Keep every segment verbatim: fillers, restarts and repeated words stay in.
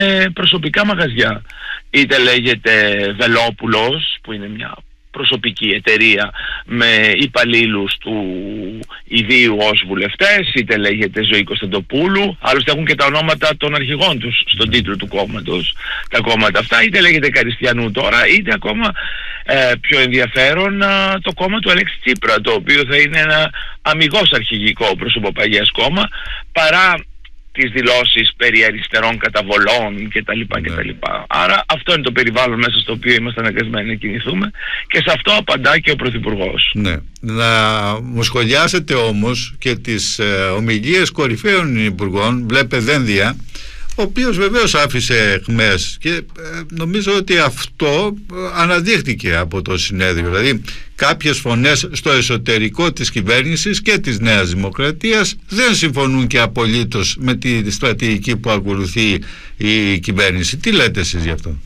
προσωπικά μαγαζιά. Είτε λέγεται Βελόπουλος, που είναι μια προσωπική εταιρεία με υπαλλήλους του ιδίου ως βουλευτές, είτε λέγεται Ζωή Κωνσταντοπούλου, άλλωστε έχουν και τα ονόματα των αρχηγών τους στον τίτλο του κόμματος τα κόμματα αυτά, είτε λέγεται Καριστιανού τώρα, είτε ακόμα ε, πιο ενδιαφέρον ε, το κόμμα του Αλέξη Τσίπρα, το οποίο θα είναι ένα αμιγώς αρχηγικό προσωποπαγίας κόμμα, παρά τις δηλώσεις περί αριστερών καταβολών κτλ. Ναι. κτλ. Άρα αυτό είναι το περιβάλλον μέσα στο οποίο είμαστε αναγκασμένοι να κινηθούμε, και σε αυτό απαντά και ο Πρωθυπουργός. Ναι. Να μου σχολιάσετε όμως και τις ε, ομιλίες κορυφαίων υπουργών, βλέπε Δένδια, ο οποίος βεβαίως άφησε αιχμές, και ε, νομίζω ότι αυτό αναδείχθηκε από το συνέδριο. Δηλαδή κάποιες φωνές στο εσωτερικό της κυβέρνησης και της Νέας Δημοκρατίας δεν συμφωνούν και απολύτως με τη στρατηγική που ακολουθεί η κυβέρνηση. Τι λέτε εσείς γι' αυτό?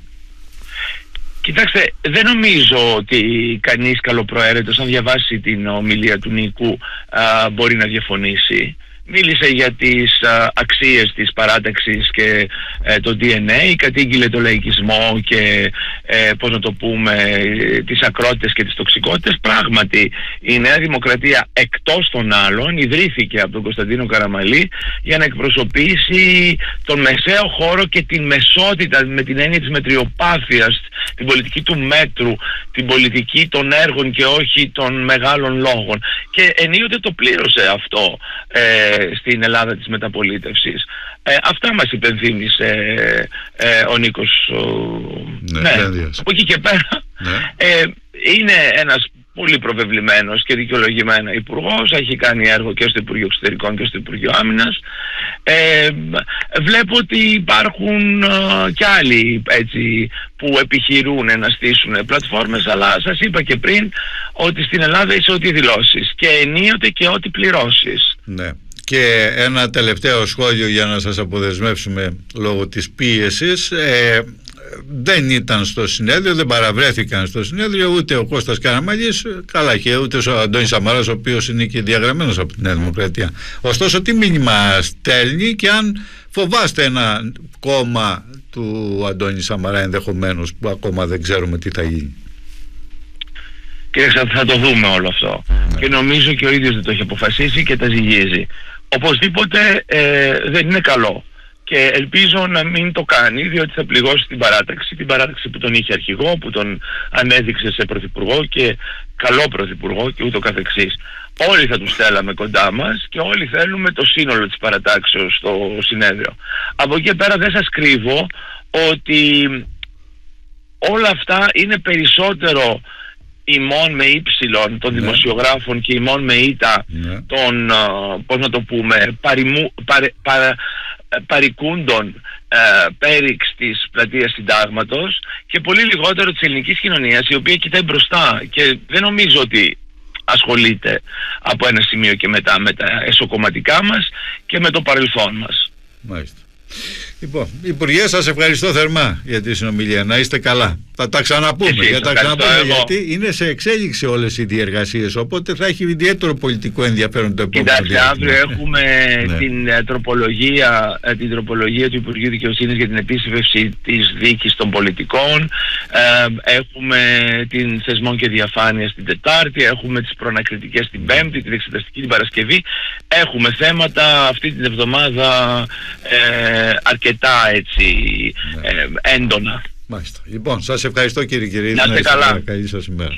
Κοιτάξτε, δεν νομίζω ότι κανείς καλοπροαίρετος, αν διαβάσει την ομιλία του Νίκου, α, μπορεί να διαφωνήσει. Μίλησε για τις α, αξίες της παράταξης και ε, το ντι εν έι, κατήγγειλε το λαϊκισμό και ε, πώς να το πούμε, τις ακρότητες και τις τοξικότητες. Πράγματι η Νέα Δημοκρατία, εκτός των άλλων, ιδρύθηκε από τον Κωνσταντίνο Καραμαλή για να εκπροσωπήσει τον μεσαίο χώρο και την μεσότητα, με την έννοια της μετριοπάθειας, την πολιτική του μέτρου, την πολιτική των έργων και όχι των μεγάλων λόγων, και ενίοτε το πλήρωσε αυτό ε, στην Ελλάδα της μεταπολίτευσης. Ε, αυτά μας υπενθύμησε ε, ο Νίκος. Ναι, ναι. Από εκεί και πέρα ναι. ε, είναι ένας πολύ προβεβλημένος και δικαιολογημένα υπουργός, έχει κάνει έργο και στο Υπουργείο Εξωτερικών και στο Υπουργείο Άμυνας. Ε, βλέπω ότι υπάρχουν ε, κι άλλοι έτσι, που επιχειρούν να στήσουν πλατφόρμες, αλλά σας είπα και πριν ότι στην Ελλάδα είσαι ό,τι δηλώσεις και ενίοτε και ό,τι πληρώσεις. Ναι. Και ένα τελευταίο σχόλιο για να σας αποδεσμεύσουμε λόγω της πίεσης. Ε, δεν ήταν στο συνέδριο, δεν παραβρέθηκαν στο συνέδριο ούτε ο Κώστας Καραμαλής, καλά, και ούτε ο Αντώνης Σαμαράς, ο οποίος είναι και διαγραμμένος από τη Νέα Δημοκρατία. Ωστόσο, τι μήνυμα στέλνει, και αν φοβάστε ένα κόμμα του Αντώνη Σαμαρά ενδεχομένως, που ακόμα δεν ξέρουμε τι θα γίνει? Και θα το δούμε όλο αυτό. Ναι. Και νομίζω και ο ίδιος δεν το έχει αποφασίσει και τα ζυγίζει. Οπωσδήποτε ε, δεν είναι καλό. Και ελπίζω να μην το κάνει, διότι θα πληγώσει την παράταξη, την παράταξη που τον είχε αρχηγό, που τον ανέδειξε σε πρωθυπουργό και καλό πρωθυπουργό και ούτω καθεξής. Όλοι θα τους θέλαμε κοντά μας και όλοι θέλουμε το σύνολο της παρατάξεως στο συνέδριο. Από εκεί πέρα δεν σας κρύβω ότι όλα αυτά είναι περισσότερο ημών με ύψιλον των ναι. δημοσιογράφων και ημών με ήτα ναι. των, πώς να το πούμε, παριμού, παρε, παρα, παρικούντων ε, πέριξ της πλατείας Συντάγματος, και πολύ λιγότερο της ελληνικής κοινωνίας, η οποία κοιτάει μπροστά και δεν νομίζω ότι ασχολείται από ένα σημείο και μετά με τα εσωκομματικά μας και με το παρελθόν μας. Μάλιστα. Λοιπόν, Υπουργέ, σας ευχαριστώ θερμά για τη συνομιλία. Να είστε καλά. Θα τα ξαναπούμε. Εσείς, για τα ξαναπούμε γιατί είναι σε εξέλιξη όλες οι διεργασίες. Οπότε θα έχει ιδιαίτερο πολιτικό ενδιαφέρον το επόμενο. Κοιτάξτε, αύριο έχουμε ναι. την, uh, τροπολογία, uh, την τροπολογία του Υπουργείου Δικαιοσύνης για την επίσυβευση της δίκης των πολιτικών. Uh, έχουμε την θεσμών και διαφάνεια την Τετάρτη. Έχουμε τις προανακριτικές την Πέμπτη, την εξεταστική την Παρασκευή. Έχουμε θέματα αυτή την εβδομάδα uh, αρκετά έτσι ναι. ε, έντονα. Μάλιστα. Λοιπόν, σας ευχαριστώ κύριε Κυρίδη. Να είστε καλά. Καλή σας ημέρα.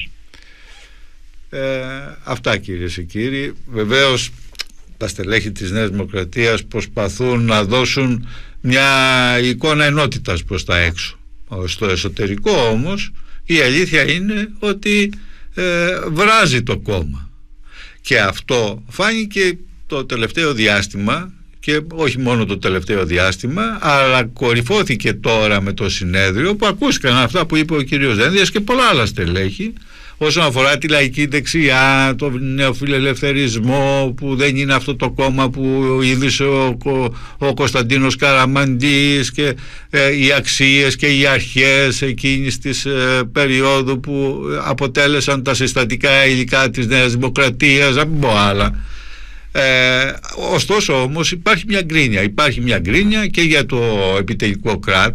Ε, αυτά κυρίες και κύριοι. Βεβαίως τα στελέχη της Νέας Δημοκρατίας προσπαθούν να δώσουν μια εικόνα ενότητας προς τα έξω. Στο εσωτερικό όμως η αλήθεια είναι ότι ε, βράζει το κόμμα. Και αυτό φάνηκε το τελευταίο διάστημα, και όχι μόνο το τελευταίο διάστημα, αλλά κορυφώθηκε τώρα με το συνέδριο, που ακούστηκαν αυτά που είπε ο κύριος Δένδιας και πολλά άλλα στελέχη όσον αφορά τη λαϊκή δεξιά, το νεοφιλελευθερισμό, που δεν είναι αυτό το κόμμα που ίδρυσε ο, ο Κωνσταντίνος Καραμαντής, και ε, οι αξίες και οι αρχές εκείνης της ε, περίοδου που αποτέλεσαν τα συστατικά υλικά της Νέας Δημοκρατίας, να μην πω άλλα. Ε, ωστόσο όμως υπάρχει μια γκρίνια. Υπάρχει μια γκρίνια και για το επιτελικό κράτος